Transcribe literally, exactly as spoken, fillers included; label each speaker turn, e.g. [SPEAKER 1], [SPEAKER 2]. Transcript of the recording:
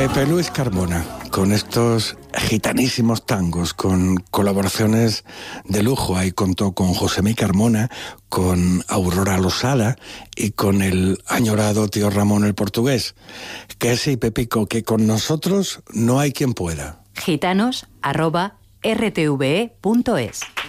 [SPEAKER 1] Pepe Luis Carmona, con estos gitanísimos tangos, con colaboraciones de lujo. Ahí contó con Josemí Carmona, con Aurora Losada y con el añorado tío Ramón el portugués. Que sí, Pepico, que con nosotros no hay quien pueda.
[SPEAKER 2] Gitanos arroba r t v e punto es